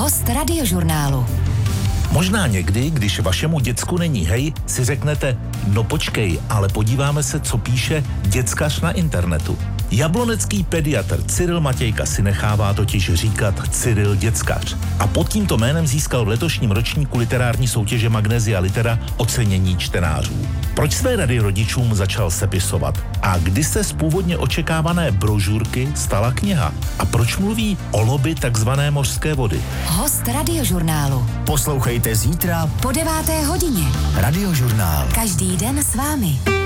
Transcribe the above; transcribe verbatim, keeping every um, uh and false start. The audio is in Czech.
Host Radiožurnálu. Možná někdy, když vašemu děcku není hej, si řeknete, no počkej, ale podíváme se, co píše děckař na internetu. Jablonecký pediatr Cyril Matějka si nechává totiž říkat Cyril děckař. A pod tímto jménem získal v letošním ročníku literární soutěže Magnesia Litera ocenění čtenářů. Proč své rady rodičům začal sepisovat? A kdy se z původně očekávané brožurky stala kniha? A proč mluví o lobby takzvané mořské vody? Host Radiožurnálu. Poslouchejte zítra Po deváté hodině. Radiožurnál. Každý den s vámi.